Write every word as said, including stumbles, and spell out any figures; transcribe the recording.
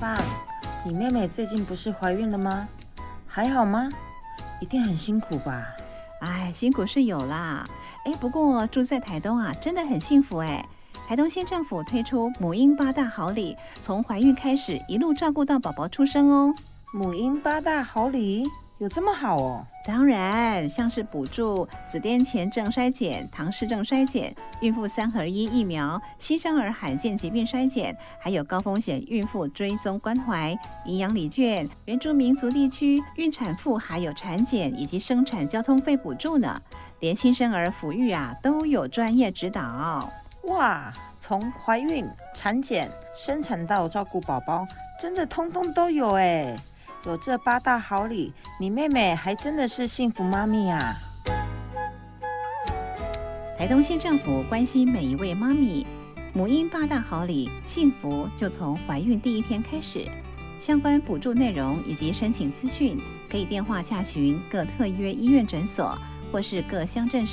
棒，你妹妹最近不是怀孕了吗？还好吗？一定很辛苦吧？ 哎，辛苦是有啦。哎，不过住在台东啊，真的很幸福哎。台东县政府推出母婴八大好礼，从怀孕开始一路照顾到宝宝出生哦。 母婴八大好礼有这么好哦？ 当然，像是补助子癫前症筛检、唐氏症筛检、孕妇三合一疫苗、新生儿罕见疾病筛检，还有高风险孕妇追踪关怀、营养礼券、原住民族地区孕产妇还有产检以及生产交通费补助呢。连新生儿抚育啊都有专业指导。 哇，从怀孕、产检、生产到照顾宝宝，真的通通都有哎！有这八大好礼，你妹妹还真的是幸福妈咪啊！ 台东县政府关心每一位妈咪，母婴八大好礼，幸福就从怀孕第一天开始。相关补助内容以及申请资讯，可以电话洽询各特约医院诊所或是各乡镇